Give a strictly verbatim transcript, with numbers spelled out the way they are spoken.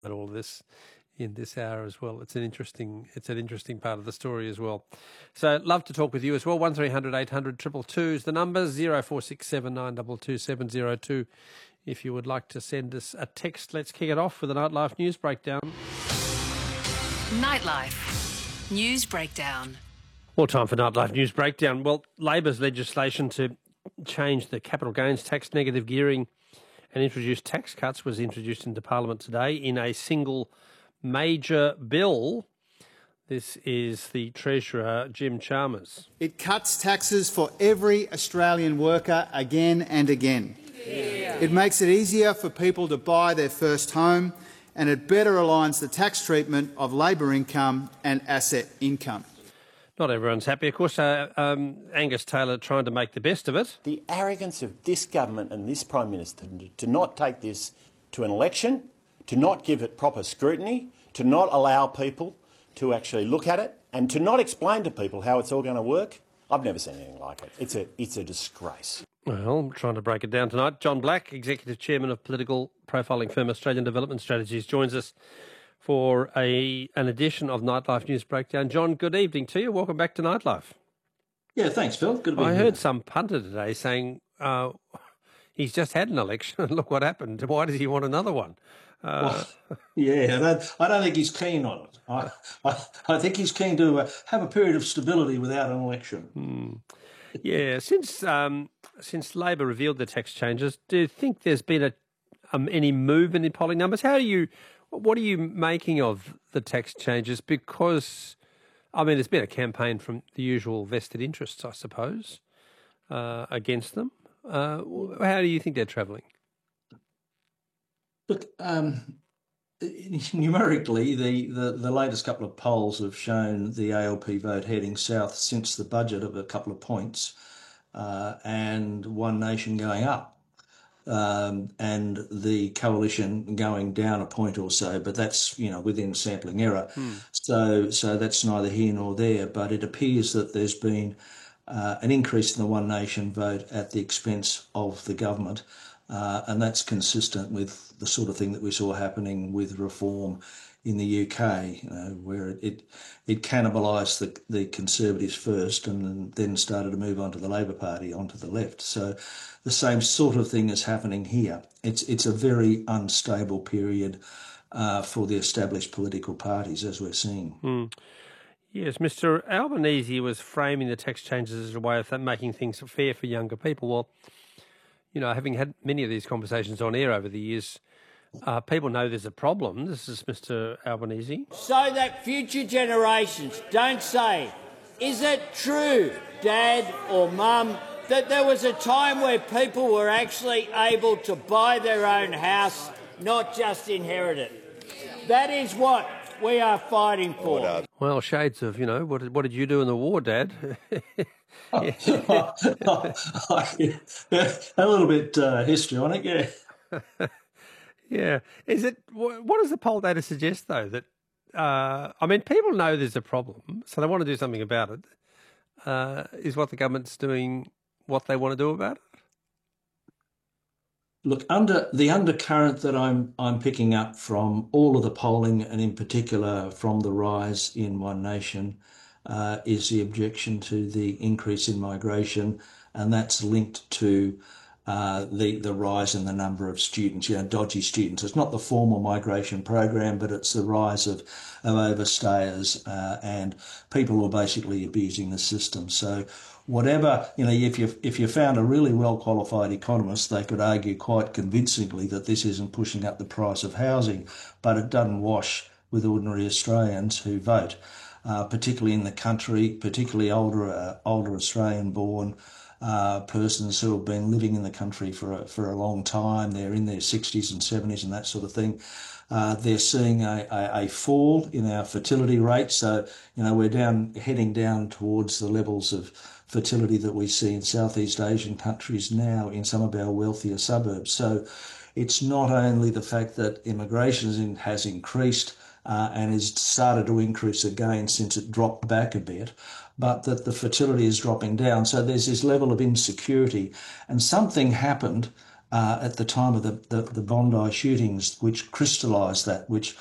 at all of this in this hour as well. It's an interesting it's an interesting part of the story as well. So love to talk with you as well. one three hundred eight hundred two two two is the number, zero four six seven nine two two seven zero two if you would like to send us a text. Let's kick it off with a Nightlife News Breakdown. Nightlife News Breakdown. Well, time for Nightlife News Breakdown. Well, Labor's legislation to change the capital gains tax, negative gearing and introduce tax cuts was introduced into Parliament today in a single major bill. This is the Treasurer, Jim Chalmers. It cuts taxes for every Australian worker again and again. Yeah. It makes it easier for people to buy their first home, and it better aligns the tax treatment of labour income and asset income. Not everyone's happy. Of course, uh, um, Angus Taylor trying to make the best of it. The arrogance of this government and this Prime Minister to not take this to an election, to not give it proper scrutiny, to not allow people to actually look at it, and to not explain to people how it's all going to work. I've never seen anything like it. It's a, it's a disgrace. Well, I'm trying to break it down tonight. John Black, Executive Chairman of political profiling firm Australian Development Strategies, joins us for a an edition of Nightlife News Breakdown. John, good evening to you. Welcome back to Nightlife. Yeah, thanks, Phil. Good to be I here. heard some punter today saying uh, he's just had an election and look what happened. Why does he want another one? Uh, well, yeah, I don't, I don't think he's keen on it. I, I, I think he's keen to uh, have a period of stability without an election. Hmm. Yeah, since um, since Labor revealed the tax changes, do you think there's been a um, any movement in polling numbers? How are you? What are you making of the tax changes? Because, I mean, there's been a campaign from the usual vested interests, I suppose, uh, against them. Uh, how do you think they're travelling? Look, um, numerically, the, the, the latest couple of polls have shown the A L P vote heading south since the budget of a couple of points, uh, and One Nation going up. Um, and the coalition going down a point or so, but that's, you know, within sampling error. Hmm. So so that's neither here nor there, but it appears that there's been uh, an increase in the One Nation vote at the expense of the government, uh, and that's consistent with the sort of thing that we saw happening with reform in the U K, you know, where it it, it cannibalised the, the Conservatives first and then started to move on to the Labor Party, onto the left. So the same sort of thing is happening here. It's it's a very unstable period uh, for the established political parties, as we're seeing. Mm. Yes, Mister Albanese was framing the tax changes as a way of making things fair for younger people. Well, you know, having had many of these conversations on air over the years, uh, people know there's a problem. This is Mister Albanese. So that future generations don't say, is it true, Dad or Mum, that there was a time where people were actually able to buy their own house, not just inherit it. That is what we are fighting for. Well, shades of, you know, what did, what did you do in the war, Dad? A little bit uh, history on it, yeah. Yeah. Is it, what does the poll data suggest, though? That, uh, I mean, people know there's a problem, so they want to do something about it. Uh, is what the government's doing what they want to do about it? Look, under the undercurrent that I'm I'm picking up from all of the polling, and in particular from the rise in One Nation, uh, is the objection to the increase in migration, and that's linked to uh, the the rise in the number of students, you know, dodgy students. It's not the formal migration program, but it's the rise of of overstayers uh, and people who are basically abusing the system. So whatever, you know, if you if you found a really well qualified economist, they could argue quite convincingly that this isn't pushing up the price of housing, but it doesn't wash with ordinary Australians who vote, uh, particularly in the country, particularly older uh, older Australian-born uh, persons who have been living in the country for a, for a long time. They're in their sixties and seventies and that sort of thing. Uh, they're seeing a, a, a fall in our fertility rate. So, you know, we're down heading down towards the levels of fertility that we see in Southeast Asian countries now in some of our wealthier suburbs. So it's not only the fact that immigration has increased uh, and has started to increase again since it dropped back a bit, but that the fertility is dropping down. So there's this level of insecurity, and something happened uh, at the time of the, the, the Bondi shootings, which crystallised that, which